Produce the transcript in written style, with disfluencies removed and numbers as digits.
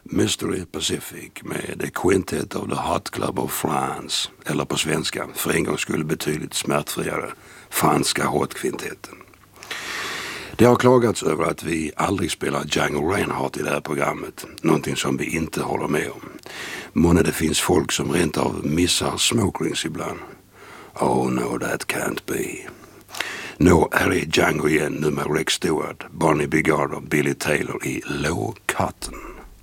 Mystery Pacific med The Quintet of the Hot Club of France, eller på svenska, för en gång skulle betydligt smärtfriare, franska Hot-kvintetten. Det har klagats över att vi aldrig spelar Django Reinhardt i det här programmet, någonting som vi inte håller med om. Månne det finns folk som rent av missar Smoke Rings ibland. Oh no, that can't be. Nå, här är Django igen, nu med Rex Stewart, Bonnie Bigard och Billy Taylor i Low Cotton.